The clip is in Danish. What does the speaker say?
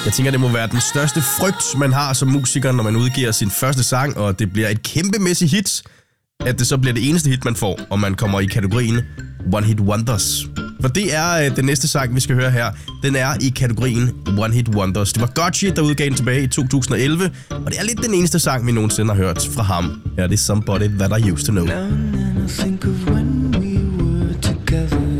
Jeg tænker, det må være den største frygt, man har som musiker, når man udgiver sin første sang, og det bliver et kæmpemæssigt hit, at det så bliver det eneste hit, man får, og man kommer i kategorien One Hit Wonders. For det er den næste sang, vi skal høre her. Den er i kategorien One Hit Wonders. Det var Gotye, der udgav den tilbage i 2011, og det er lidt den eneste sang, vi nogensinde har hørt fra ham. Her er det Somebody That I Used To Know. Now and then I think of when we were together.